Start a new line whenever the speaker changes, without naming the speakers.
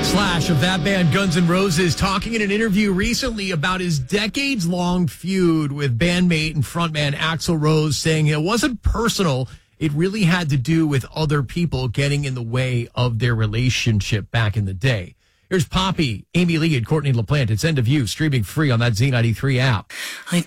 Slash of that band Guns N' Roses talking in an interview recently about his decades-long feud with bandmate and frontman Axl Rose, saying it wasn't personal. It really had to do with other people getting in the way of their relationship back in the day. Here's Poppy, Amy Lee, and Courtney LaPlante. It's End of You, streaming free on that Z93 app.
I